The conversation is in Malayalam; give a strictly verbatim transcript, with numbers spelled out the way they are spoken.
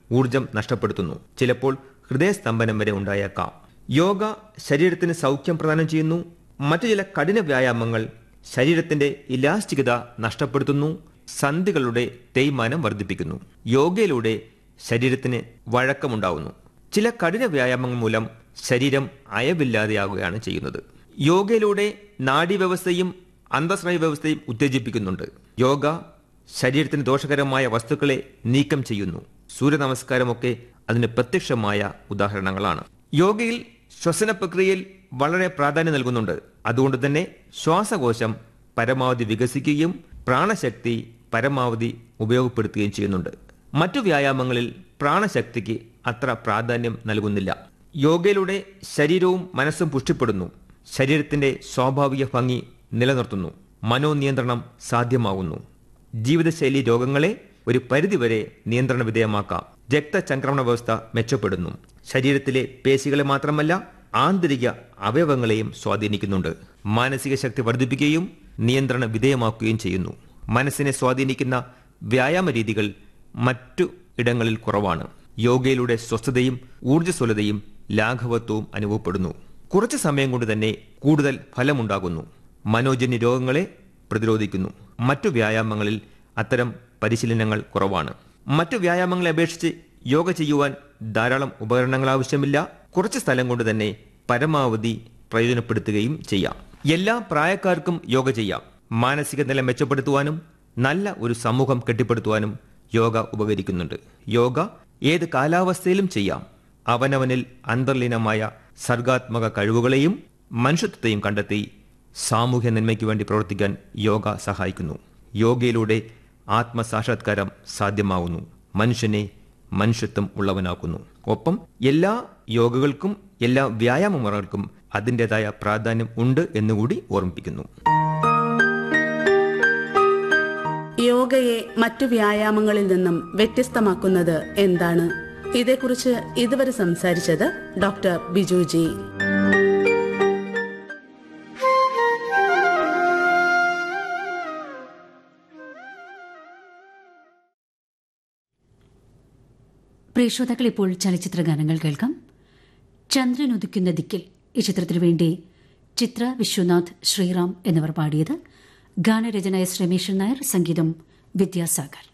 ഊർജം നഷ്ടപ്പെടുത്തുന്നു. ചിലപ്പോൾ ഹൃദയസ്തംഭനം വരെ ഉണ്ടായേക്കാം. യോഗ ശരീരത്തിന് സൗഖ്യം പ്രദാനം ചെയ്യുന്നു. മറ്റു ചില കഠിന വ്യായാമങ്ങൾ ശരീരത്തിന്റെ ഇലാസ്റ്റികത നഷ്ടപ്പെടുത്തുന്നു, സന്ധികളുടെ തേയ്മാനം വർദ്ധിപ്പിക്കുന്നു. യോഗയിലൂടെ ശരീരത്തിന് വഴക്കമുണ്ടാവുന്നു. ചില കഠിന വ്യായാമങ്ങൾ മൂലം ശരീരം അയവില്ലാതെയാകുകയാണ് ചെയ്യുന്നത്. യോഗയിലൂടെ നാഡീവ്യവസ്ഥയും അന്തസ്രായ വ്യവസ്ഥയും ഉത്തേജിപ്പിക്കുന്നുണ്ട്. യോഗ ശരീരത്തിന് ദോഷകരമായ വസ്തുക്കളെ നീക്കം ചെയ്യുന്നു. സൂര്യനമസ്കാരമൊക്കെ അതിന് പ്രത്യക്ഷമായ ഉദാഹരണങ്ങളാണ്. യോഗയിൽ ശ്വസന പ്രക്രിയയിൽ വളരെ പ്രാധാന്യം നൽകുന്നുണ്ട്. അതുകൊണ്ട് തന്നെ ശ്വാസകോശം പരമാവധി വികസിക്കുകയും പ്രാണശക്തി പരമാവധി ഉപയോഗപ്പെടുത്തുകയും ചെയ്യുന്നുണ്ട്. മറ്റു വ്യായാമങ്ങളിൽ പ്രാണശക്തിക്ക് അത്ര പ്രാധാന്യം നൽകുന്നില്ല. യോഗയിലൂടെ ശരീരവും മനസ്സും പുഷ്ടിപ്പെടുന്നു. ശരീരത്തിന്റെ സ്വാഭാവിക ഭംഗി നിലനിർത്തുന്നു. മനോനിയന്ത്രണം സാധ്യമാകുന്നു. ജീവിതശൈലി രോഗങ്ങളെ ഒരു പരിധിവരെ നിയന്ത്രണ വിധേയമാക്കാം. രക്തചംക്രമണ വ്യവസ്ഥ മെച്ചപ്പെടുന്നു. ശരീരത്തിലെ പേശികളെ മാത്രമല്ല ആന്തരിക അവയവങ്ങളെയും സ്വാധീനിക്കുന്നുണ്ട്. മാനസിക ശക്തി വർദ്ധിപ്പിക്കുകയും നിയന്ത്രണ വിധേയമാക്കുകയും ചെയ്യുന്നു. മനസ്സിനെ സ്വാധീനിക്കുന്ന വ്യായാമ രീതികൾ മറ്റു ഇടങ്ങളിൽ കുറവാണ്. യോഗയിലൂടെ സ്വസ്ഥതയും ഊർജ്ജസ്വലതയും ലാഘവത്വവും അനുഭവപ്പെടുന്നു. കുറച്ചു സമയം കൊണ്ട് തന്നെ കൂടുതൽ ഫലമുണ്ടാകുന്നു. മനോജന്യ രോഗങ്ങളെ പ്രതിരോധിക്കുന്നു. മറ്റു വ്യായാമങ്ങളിൽ അത്തരം പരിശീലനങ്ങൾ കുറവാണ്. മറ്റു വ്യായാമങ്ങളെ അപേക്ഷിച്ച് യോഗ ചെയ്യുവാൻ ധാരാളം ഉപകരണങ്ങൾ ആവശ്യമില്ല. കുറച്ച് സ്ഥലം കൊണ്ട് തന്നെ പരമാവധി പ്രയോജനപ്പെടുത്തുകയും ചെയ്യാം. എല്ലാ പ്രായക്കാർക്കും യോഗ ചെയ്യാം. മാനസിക നില മെച്ചപ്പെടുത്തുവാനും നല്ല ഒരു സമൂഹം കെട്ടിപ്പടുത്തുവാനും യോഗ ഉപകരിക്കുന്നുണ്ട്. യോഗ ഏത് കാലാവസ്ഥയിലും ചെയ്യാം. അവനവനിൽ അന്തർലീനമായ സർഗാത്മക കഴിവുകളെയും മനുഷ്യത്വത്തെയും കണ്ടെത്തി സാമൂഹ്യ നന്മയ്ക്ക് വേണ്ടി പ്രവർത്തിക്കാൻ യോഗ സഹായിക്കുന്നു. യോഗയിലൂടെ ആത്മസാക്ഷാത്കാരം സാധ്യമാവുന്നു. മനുഷ്യനെ മനുഷ്യത്വം ഉള്ളവനാക്കുന്നു. ഒപ്പം എല്ലാ യോഗകൾക്കും എല്ലാ വ്യായാമ മുറകൾക്കും അതിൻ്റെതായ പ്രാധാന്യം ഉണ്ട് എന്നുകൂടി ഓർമ്മിപ്പിക്കുന്നു. യോഗയെ മറ്റു വ്യായാമങ്ങളിൽ നിന്നും വ്യത്യസ്തമാക്കുന്നത് എന്താണ്? ഇതേക്കുറിച്ച് ഇതുവരെ സംസാരിച്ചത് ഡോക്ടർ ബിജു ജി. പ്രേക്ഷോതാക്കൾ ഇപ്പോൾ ചലച്ചിത്ര ഗാനങ്ങൾ കേൾക്കാം. ചന്ദ്രൻ ഉദിക്കുന്ന ദിക്കിൽ ഈ ചിത്രത്തിനു വേണ്ടി ചിത്ര, വിശ്വനാഥ്, ശ്രീറാം എന്നിവർ പാടിയത്. ഗാനരചന എസ് രമേശൻ നായർ, സംഗീതം വിദ്യാസാഗർ.